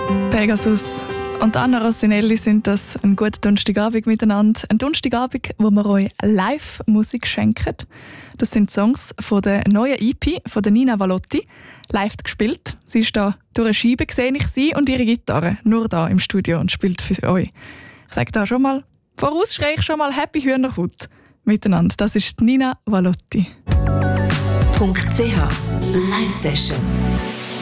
Pegasus und Anna Rossinelli sind das ein guter Donnerstagabend miteinander. Ein Donnerstagabend, wo wir euch Live-Musik schenken. Das sind Songs von der neuen EP von der Nina Valotti, live gespielt. Sie ist da durch eine Scheibe, sehe ich sie und ihre Gitarre, nur da im Studio und spielt für euch. Ich sage da schon mal, voraus schreie ich schon mal Happy Hühnerkut miteinander. Das ist Nina Valotti. .ch Live Session.